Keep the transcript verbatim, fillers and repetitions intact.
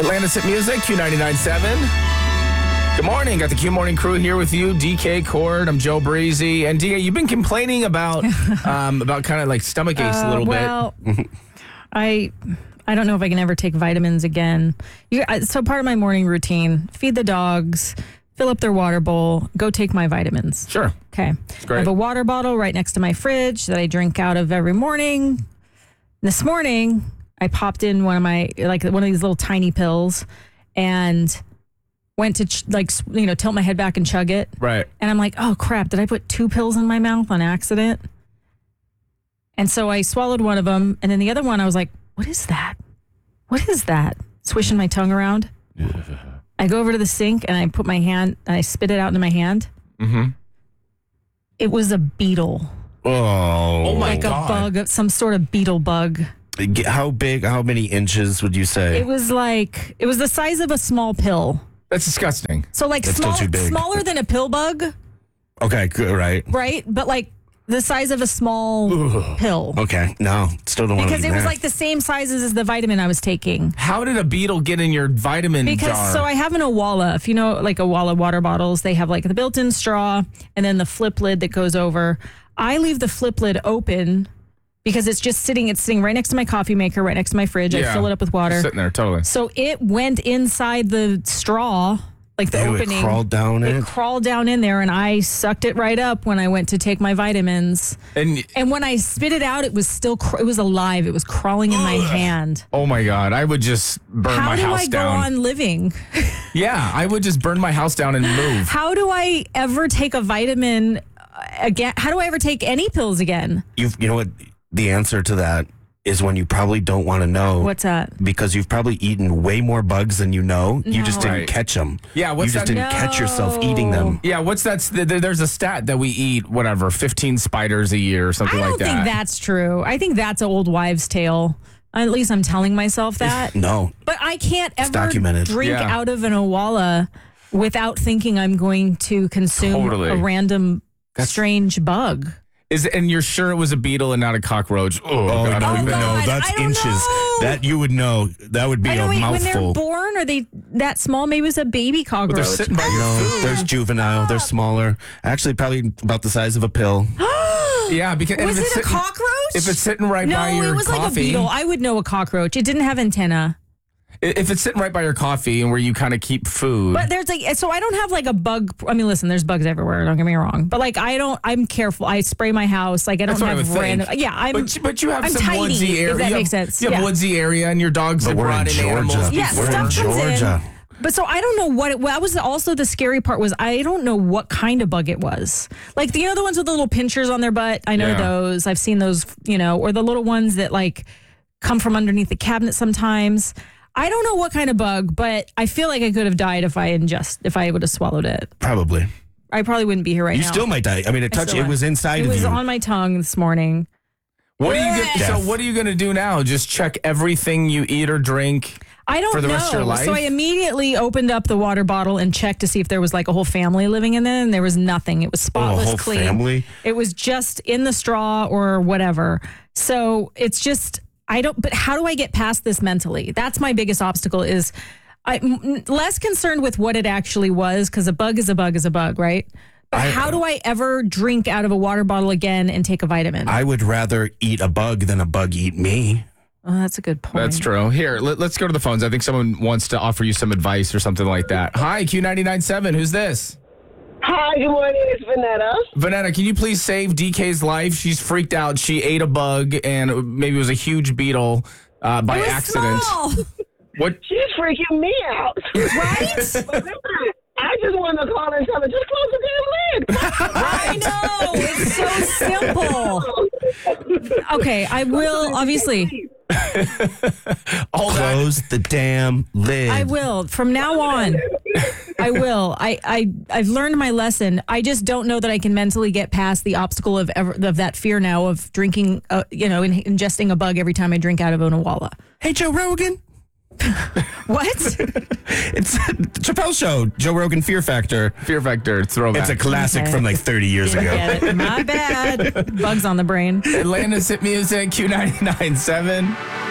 Atlanta's Hit Music, Q ninety-nine point seven. Good morning. Got the Q Morning crew here with you. D K Cord, I'm Joe Breezy. And D K, you've been complaining about um, about kind of like stomach aches uh, a little well, bit. I I don't know if I can ever take vitamins again. You, so part of my morning routine, feed the dogs, fill up their water bowl, go take my vitamins. Sure. Okay. Great. I have a water bottle right next to my fridge that I drink out of every morning. This morning, I popped in one of my, like one of these little tiny pills and went to ch- like, you know, tilt my head back and chug it. Right. And I'm like, oh crap, did I put two pills in my mouth on accident? And so I swallowed one of them. And then the other one, I was like, what is that? What is that? Swishing my tongue around. I go over to the sink and I put my hand, and I spit it out into my hand. Mm-hmm. It was a beetle. Oh, Oh my like God. a bug, some sort of beetle bug. How big, how many inches would you say? It was like, it was the size of a small pill. That's disgusting. So like That's still small, too big. smaller than a pill bug, Okay, good, right. right? But like the size of a small pill. Okay, no, still don't want to Because be it was there. like the same sizes as the vitamin I was taking. How did a beetle get in your vitamin Because jar? so I have an Owala. If you know like Owala water bottles, they have like the built-in straw and then the flip lid that goes over. I leave the flip lid open because it's just sitting, it's sitting right next to my coffee maker, right next to my fridge. Yeah. I fill it up with water. Sitting there, totally. So it went inside the straw, like the Ew, it opening. crawled down It it? crawled down in there, and I sucked it right up when I went to take my vitamins. And And when I spit it out, it was still, cr- it was alive. It was crawling in my hand. oh my God, I would just burn How my do house I go down. on living? Yeah, I would just burn my house down and move. How do I ever take a vitamin uh, again? How do I ever take any pills again? You've, you know what? The answer to that is when you probably don't want to know. What's that? Because you've probably eaten way more bugs than you know. You just No. didn't Right. catch them. Yeah, what's you just that- didn't catch yourself eating them. Yeah, what's that? th- th- There's a stat that we eat, whatever, fifteen spiders a year or something I don't like that. think that's true. I think that's an old wives' tale. At least I'm telling myself that. No. But I can't ever documented. drink Yeah. out of an Owala without thinking I'm going to consume Totally. a random strange bug. Is and you're sure it was a beetle and not a cockroach? Oh, Oh, God. no, Oh, no, God, that's I don't inches. know. That you would know. That would be I a know wait, when they're mouthful. born, are they that small? Maybe it was a baby But they're cockroach. sitting by your No, food. there's juvenile. They're smaller. Actually, probably about the size of a pill. Yeah, because and Was if it it's a sitting, cockroach? If it's sitting right no, by your it was like a coffee, beetle. I would know a cockroach. It didn't have antenna. if it's sitting right by your coffee and where you kind of keep food, But there's like, so I don't have like a bug. I mean, listen, there's bugs everywhere. Don't get me wrong. But like, I don't, I'm careful. I spray my house. Like, I don't that's what I would have think. random. Yeah, I'm. But, but you have I'm some tidy, woodsy area. if that you makes have, sense. You have Yeah. woodsy area, and your dogs But have we're brought in in animals. Georgia. Yeah, before. We're in stuff comes in. Georgia. But so I don't know what it well, that was also the scary part was I don't know what kind of bug it was. Like, you know, the ones with the little pinchers on their butt. I know Yeah. those. I've seen those, you know, or the little ones that like come from underneath the cabinet sometimes. I don't know what kind of bug, but I feel like I could have died if I ingest, if I would have swallowed it. Probably. I probably wouldn't be here right You now. still might die. I mean, it I touched. still It might. was inside It of was you. on my tongue this morning. What are you gonna, so Death. what are you going to do now? Just check everything you eat or drink? I don't For the know. rest of your life? So I immediately opened up the water bottle and checked to see if there was like a whole family living in there, and there was nothing. It was spotless, whole clean. family? It was just in the straw or whatever. So it's just I don't. But how do I get past this mentally? That's my biggest obstacle. Is I'm less concerned with what it actually was because a bug is a bug is a bug, right? But I- how do I ever drink out of a water bottle again and take a vitamin? I would rather eat a bug than a bug eat me. oh, that's a good point. That's true. Here, let, us go to the phones. I think someone wants to offer you some advice or something like that. Hi, Q ninety-nine point seven. Who's this? Hi, good morning. It's Vanetta. Vanetta, can you please save D K's life? She's freaked out. She ate a bug and maybe it was a huge beetle uh, by It was accident. small. What? She's freaking me out. Right? But listen, I just wanted to call her and tell her, just close the damn lid. I know. It's so simple. Okay, I will, obviously. All that. Close the damn lid. I will. From now on, I will. I, I, I've learned my lesson. I just don't know that I can mentally get past the obstacle of ever, of that fear now of drinking, uh, you know, in, ingesting a bug every time I drink out of an Owala. Hey, Joe Rogan. What? It's a Chappelle Show. Joe Rogan Fear Factor. Fear Factor throwback. It's a classic Okay. from like thirty years Didn't ago. get it. My bad. Bugs on the brain. Atlanta's Hit Music, Q ninety-nine point seven.